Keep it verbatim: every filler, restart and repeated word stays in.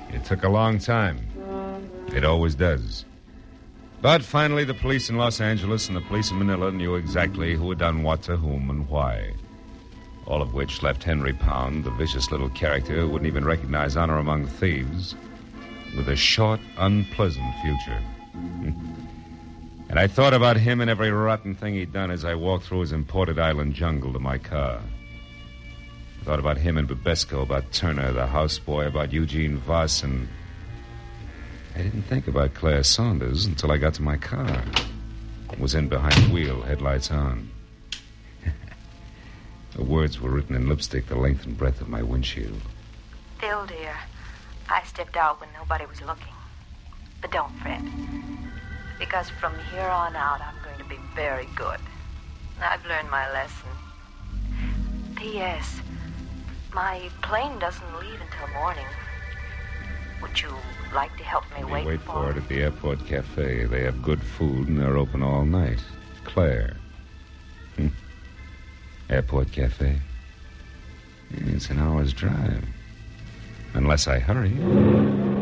It took a long time. It always does. But finally, the police in Los Angeles and the police in Manila knew exactly who had done what to whom and why. All of which left Henry Pound, the vicious little character who wouldn't even recognize honor among thieves, with a short, unpleasant future. And I thought about him and every rotten thing he'd done as I walked through his imported island jungle to my car. I thought about him and Babesco, about Turner, the houseboy, about Eugene Voss, and I didn't think about Claire Saunders until I got to my car. Was in behind the wheel, headlights on. The words were written in lipstick the length and breadth of my windshield. Phil, dear, I stepped out when nobody was looking. But don't fret. Because from here on out, I'm going to be very good. I've learned my lesson. P S My plane doesn't leave until morning. Would you like to help me wait, wait for for it at the airport cafe. They have good food and they're open all night. Claire. Hmm. Airport cafe. It's an hour's drive. Unless I hurry.